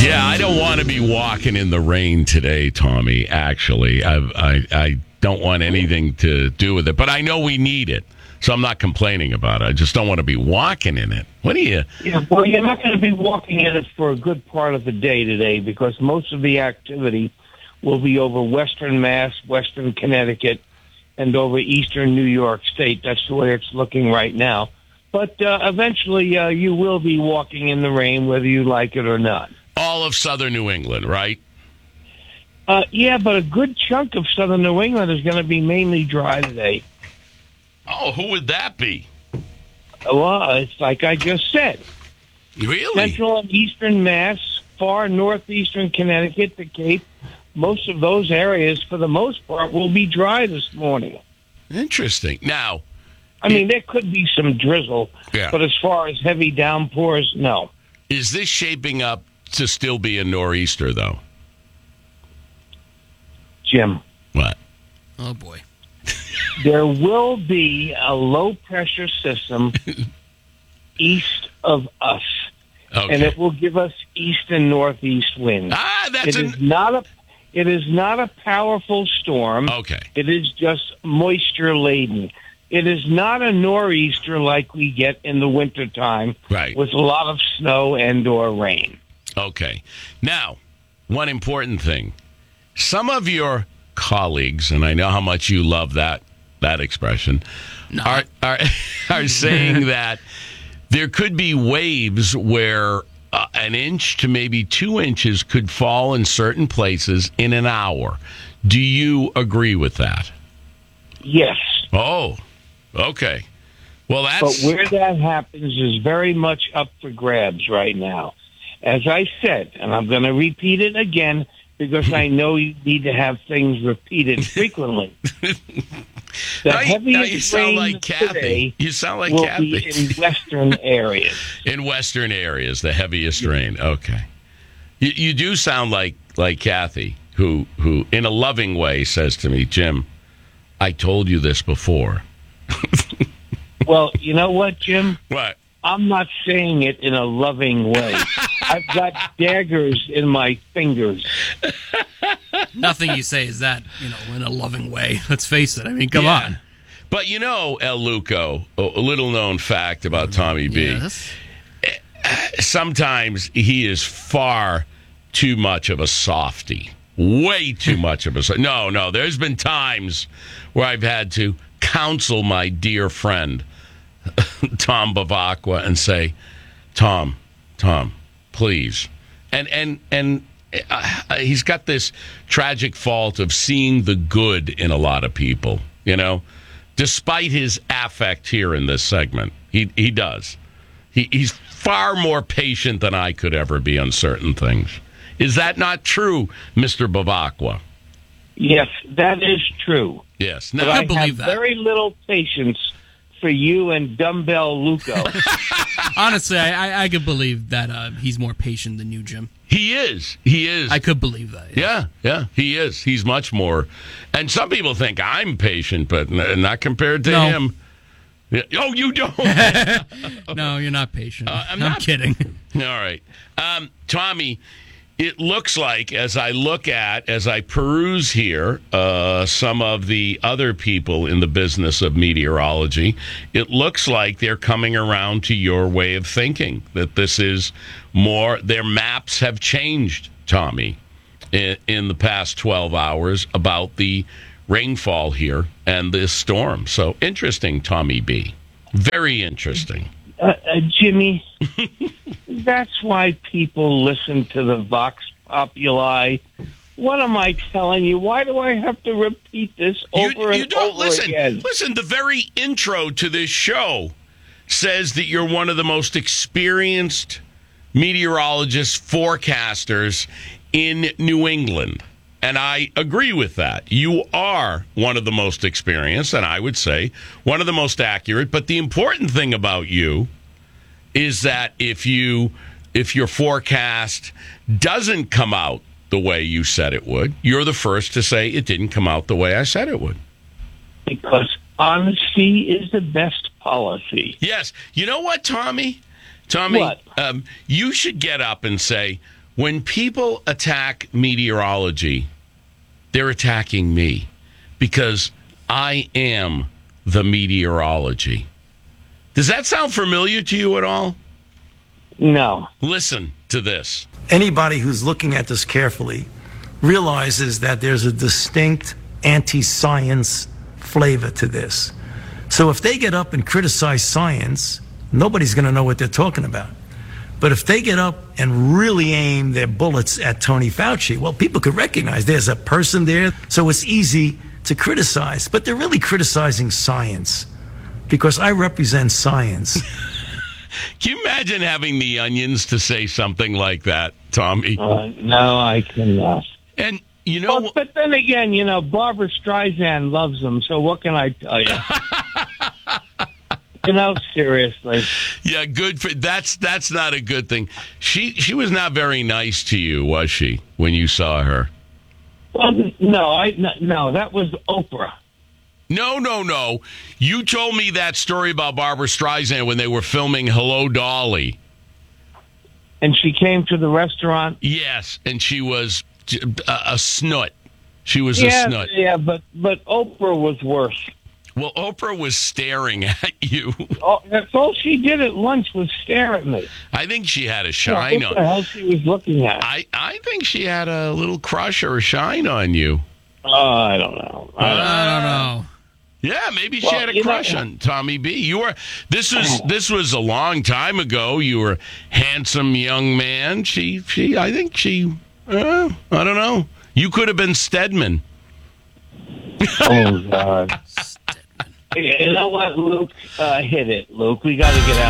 Yeah, I don't want to be walking in the rain today, Tommy, actually. I don't want anything to do with it, but I know we need it, so I'm not complaining about it. I just don't want to be walking in it. What do you... Yeah, well, you're not going to be walking in it for a good part of the day today because most of the activity will be over Western Mass, Western Connecticut, and over Eastern New York State. That's the way it's looking right now. But eventually you will be walking in the rain, whether you like it or not. All of southern New England, right? Yeah, but a good chunk of southern New England is going to be mainly dry today. Oh, who would that be? Well, it's like I just said. Really? Central and eastern Mass, far northeastern Connecticut, the Cape, most of those areas, for the most part, will be dry this morning. Interesting. Now... I mean, there could be some drizzle, yeah. But as far as heavy downpours, no. Is this shaping up to still be a nor'easter, though? Jim. What? Oh, boy. There will be a low-pressure system east of us, Okay. and it will give us east and northeast winds. That's It is not a powerful storm. Okay. It is just moisture-laden. It is not a nor'easter like we get in the wintertime, right, with a lot of snow and or rain. Okay. Now, one important thing. Some of your colleagues, and I know how much you love that expression, are saying that there could be waves where an inch to maybe 2 inches could fall in certain places in an hour. Do you agree with that? Yes. Oh, okay. Well, But where that happens is very much up for grabs right now. As I said, and I'm going to repeat it again because I know you need to have things repeated frequently. The heaviest rain today will be in western areas. In western areas, the heaviest rain. Okay. You do sound like Kathy, who in a loving way says to me, Jim, I told you this before. Well, you know what, Jim? What? I'm not saying it in a loving way. I've got daggers in my fingers. Nothing you say is that, in a loving way. Let's face it. I mean, come on. But El Luco, a little-known fact about Tommy B. Yes. Sometimes he is far too much of a softie. Way too much of a softie. No, there's been times where I've had to counsel my dear friend, Tom Bavacqua, and say, Tom, please. And he's got this tragic fault of seeing the good in a lot of people, despite his affect here in this segment. He does. He's far more patient than I could ever be on certain things. Is that not true, Mr. Bavacqua? Yes, that is true. Yes. But I have very little patience for you and Dumbbell Luco. Honestly, I could believe that he's more patient than you, Jim. He is. I could believe that. Yeah, he is. He's much more. And some people think I'm patient, but not compared to him. Yeah. Oh, you don't? No, you're not patient. I'm kidding. All right. Tommy, it looks like, as I peruse here some of the other people in the business of meteorology, it looks like they're coming around to your way of thinking, that this is more, their maps have changed, Tommy, in the past 12 hours about the rainfall here and this storm. So interesting, Tommy B. Very interesting. Jimmy, that's why people listen to the Vox Populi. What am I telling you? Why do I have to repeat this over and over again? Listen, the very intro to this show says that you're one of the most experienced meteorologists, forecasters in New England. And I agree with that. You are one of the most experienced, and I would say one of the most accurate. But the important thing about you is that if your forecast doesn't come out the way you said it would, you're the first to say it didn't come out the way I said it would. Because honesty is the best policy. Yes. You know what, Tommy? What? You should get up and say, When people attack meteorology, they're attacking me because I am the meteorology. Does that sound familiar to you at all? No. Listen to this. Anybody who's looking at this carefully realizes that there's a distinct anti-science flavor to this. So if they get up and criticize science, nobody's going to know what they're talking about. But if they get up and really aim their bullets at Tony Fauci, well, people could recognize there's a person there, so it's easy to criticize. But they're really criticizing science because I represent science. Can you imagine having the Onions to say something like that, Tommy? No, I cannot. And, you know... Well, but then again, Barbara Streisand loves them, so what can I tell you? Seriously. Yeah, good for that's not a good thing. She was not very nice to you, was she, when you saw her? Well, no, that was Oprah. No. You told me that story about Barbara Streisand when they were filming Hello, Dolly. And she came to the restaurant? Yes, and she was a snut. She was a snut. Yeah, but Oprah was worse. Well, Oprah was staring at you. Oh, that's all she did at lunch was stare at me. I think she had a shine on. What the hell she was looking at? I think she had a little crush or a shine on you. Oh, I don't know. I don't know. Yeah, maybe she had a crush on Tommy B. This was a long time ago. You were a handsome young man. I don't know. You could have been Stedman. Oh, God. You know what, Luke? Hit it, Luke. We got to get out.